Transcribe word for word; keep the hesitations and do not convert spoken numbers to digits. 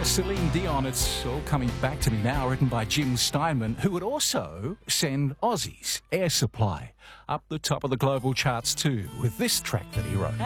Celine Dion, It's All Coming Back to Me Now, written by Jim Steinman, who would also send Aussies Air Supply up the top of the global charts too, with this track that he wrote.